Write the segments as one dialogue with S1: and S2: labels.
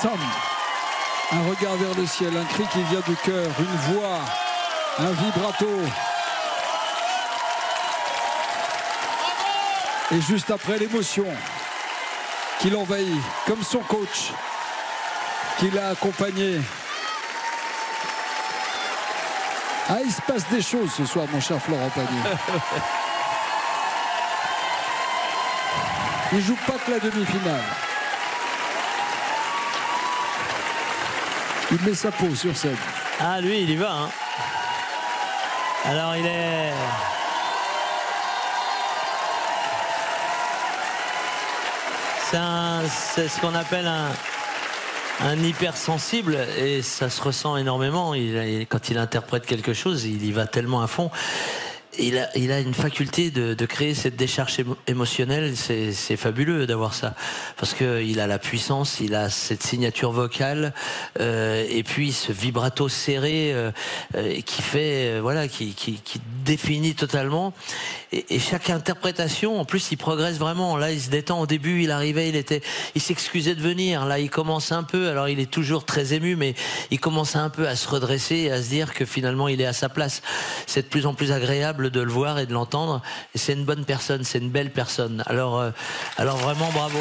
S1: Sam. Un regard vers le ciel, un cri qui vient du cœur, une voix, un vibrato. Et juste après, l'émotion qui l'envahit, comme son coach qui l'a accompagné. Ah, il se passe des choses ce soir, mon cher Florent Pagny. Il ne joue pas que la demi-finale. Il met sa peau sur scène.
S2: Ah, lui, il y va. Hein. Alors, il est... C'est ce qu'on appelle un hypersensible, et ça se ressent énormément. Quand il interprète quelque chose, il y va tellement à fond. Il a une faculté de créer cette décharge émotionnelle. C'est fabuleux d'avoir ça, parce qu'il a la puissance, il a cette signature vocale, et puis ce vibrato serré qui fait voilà, qui définit totalement. Et chaque interprétation, en plus, il progresse vraiment. Là, il se détend. Au début, il arrivait, il s'excusait de venir. Là, il commence un peu. Alors, il est toujours très ému, mais il commence un peu à se redresser et à se dire que finalement, il est à sa place. C'est de plus en plus agréable de le voir et de l'entendre. Et c'est une bonne personne, c'est une belle personne. Alors vraiment, bravo.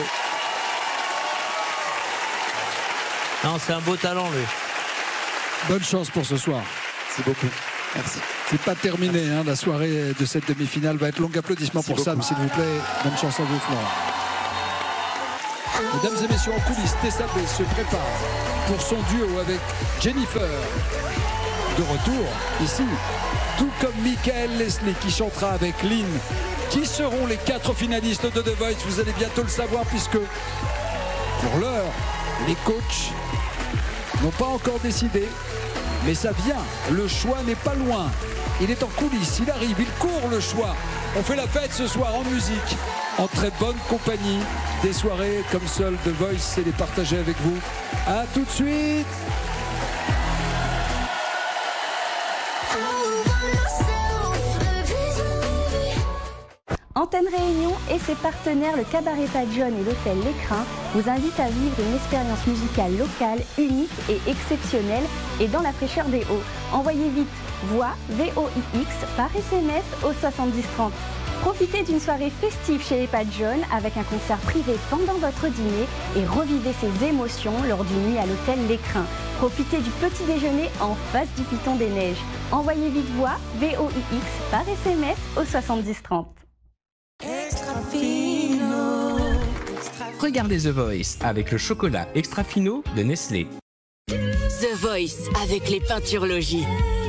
S2: Non, c'est un beau talent, lui.
S1: Bonne chance pour ce soir.
S3: C'est beaucoup. Merci.
S1: C'est pas terminé, hein, la soirée de cette demi-finale va être longue. Applaudissements pour Sam, s'il vous plaît. Bonne chance à vous, Florent. Mesdames et messieurs, en coulisses, Tessa B se prépare pour son duo avec Jennifer. De retour ici, tout comme Michael Leslie qui chantera avec Lynn. Qui seront les 4 finalistes de The Voice? Vous allez bientôt le savoir, puisque pour l'heure, les coachs n'ont pas encore décidé. Mais ça vient, le choix n'est pas loin. Il est en coulisses, il arrive, il court le choix. On fait la fête ce soir en musique, en très bonne compagnie. Des soirées comme seul The Voice, c'est les partager avec vous. A tout de suite.
S4: Antenne Réunion et ses partenaires, le Cabaret Pat John et l'Hôtel L'Écrin, vous invitent à vivre une expérience musicale locale, unique et exceptionnelle, et dans la fraîcheur des Hauts. Envoyez vite voix VOIX par SMS au 7030. Profitez d'une soirée festive chez les Pat John avec un concert privé pendant votre dîner et revivez ces émotions lors d'une nuit à l'Hôtel L'Écrin. Profitez du petit déjeuner en face du Piton des Neiges. Envoyez vite voix VOIX par SMS au 7030.
S5: Extra fino.
S6: Regardez The Voice avec le chocolat extra fino de Nestlé.
S7: The Voice avec les peintures Logis.